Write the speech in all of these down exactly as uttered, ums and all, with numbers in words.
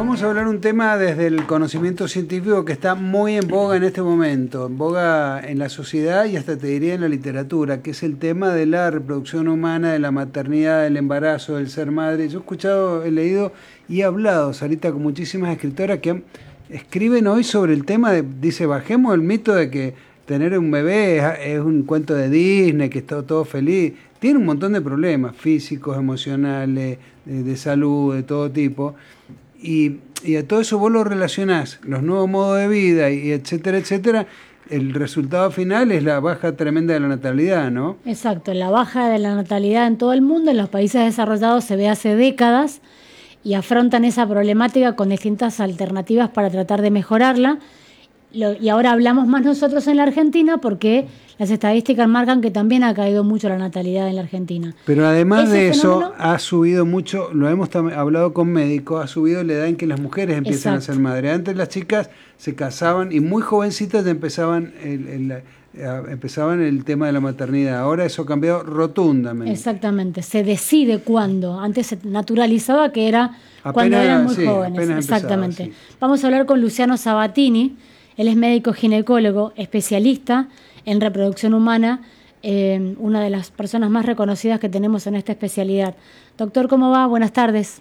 Vamos a hablar un tema desde el conocimiento científico que está muy en boga en este momento, en boga en la sociedad y hasta te diría en la literatura, que es el tema de la reproducción humana, de la maternidad, del embarazo, del ser madre. Yo he escuchado, he leído y he hablado, Sarita, con muchísimas escritoras que han, escriben hoy sobre el tema de, dice, bajemos el mito de que tener un bebé es, es un cuento de Disney, que está todo feliz. Tiene un montón de problemas físicos, emocionales, de, de salud, de todo tipo. Y, y a todo eso vos lo relacionás, los nuevos modos de vida, y etcétera, etcétera. El resultado final es la baja tremenda de la natalidad, ¿no? Exacto, la baja de la natalidad en todo el mundo, en los países desarrollados se ve hace décadas y afrontan esa problemática con distintas alternativas para tratar de mejorarla. Lo, y ahora hablamos más nosotros en la Argentina porque las estadísticas marcan que también ha caído mucho la natalidad en la Argentina. Pero además Ese de eso, fenómeno, ha subido mucho, lo hemos tam- hablado con médicos, ha subido la edad en que las mujeres empiezan exacto. a ser madres. Antes las chicas se casaban y muy jovencitas ya empezaban el, el, eh, empezaban el tema de la maternidad. Ahora eso ha cambiado rotundamente. Exactamente, se decide cuándo. Antes se naturalizaba que era Apenas, cuando eran muy sí, jóvenes. apenas Exactamente. empezaba, sí. Vamos a hablar con Luciano Sabatini. Él es médico ginecólogo, especialista en reproducción humana, eh, una de las personas más reconocidas que tenemos en esta especialidad. Doctor, ¿cómo va? Buenas tardes.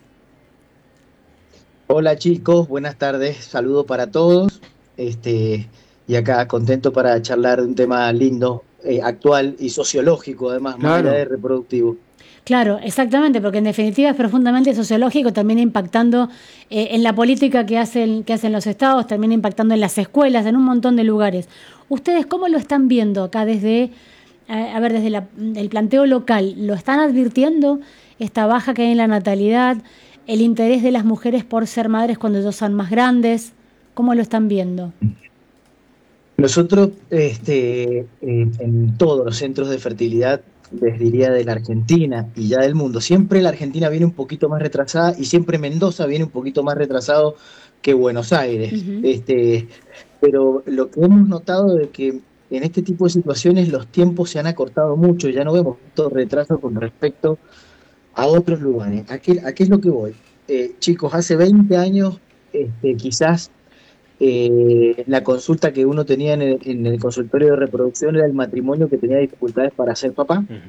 Hola chicos, buenas tardes, saludo para todos, este, y acá contento para charlar de un tema lindo, eh, actual y sociológico además, más allá de Claro. reproductivo. Claro, exactamente, porque en definitiva es profundamente sociológico, también impactando eh, en la política que hacen, que hacen los estados, también impactando en las escuelas, en un montón de lugares. ¿Ustedes cómo lo están viendo acá desde, a, a ver, desde la, el planteo local? ¿Lo están advirtiendo esta baja que hay en la natalidad, el interés de las mujeres por ser madres cuando ellos son más grandes? ¿Cómo lo están viendo? Nosotros, este, en, en todos los centros de fertilidad, les diría de la Argentina y ya del mundo, siempre la Argentina viene un poquito más retrasada y siempre Mendoza viene un poquito más retrasado que Buenos Aires. Uh-huh. Este, pero lo que hemos notado es que en este tipo de situaciones los tiempos se han acortado mucho, ya no vemos tanto retraso con respecto a otros lugares. ¿A qué, a qué es lo que voy? Eh, chicos, hace veinte años este, quizás eh, la consulta que uno tenía en el, en el consultorio de reproducción era el matrimonio que tenía dificultades para ser papá. Uh-huh.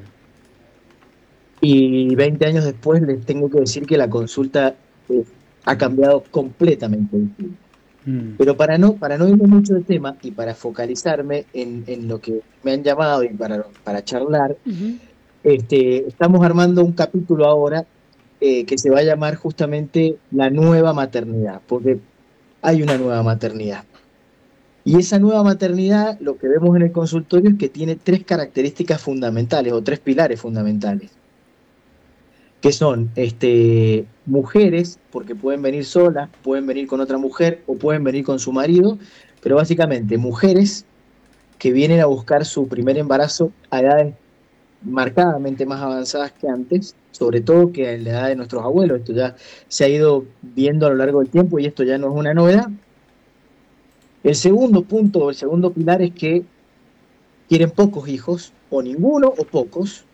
Y veinte años después les tengo que decir que la consulta eh, ha cambiado completamente. Uh-huh. Pero para no, para no irme mucho del tema y para focalizarme en, en lo que me han llamado y para, para charlar, uh-huh. este, estamos armando un capítulo ahora eh, que se va a llamar justamente la nueva maternidad, porque hay una nueva maternidad. Y esa nueva maternidad, lo que vemos en el consultorio es que tiene tres características fundamentales o tres pilares fundamentales, que son este, mujeres, porque pueden venir solas, pueden venir con otra mujer o pueden venir con su marido, pero básicamente mujeres que vienen a buscar su primer embarazo a edades marcadamente más avanzadas que antes, sobre todo que en la edad de nuestros abuelos. Esto ya se ha ido viendo a lo largo del tiempo y esto ya no es una novedad. El segundo punto, el segundo pilar es que quieren pocos hijos, o ninguno o pocos.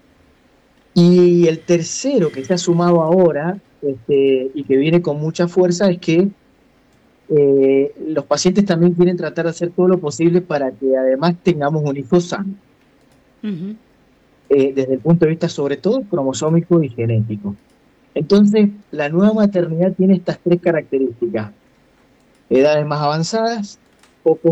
Y el tercero que se ha sumado ahora este, y que viene con mucha fuerza es que eh, los pacientes también quieren tratar de hacer todo lo posible para que además tengamos un hijo sano. Uh-huh. Eh, desde el punto de vista sobre todo cromosómico y genético. Entonces, la nueva maternidad tiene estas tres características: edades más avanzadas, pocos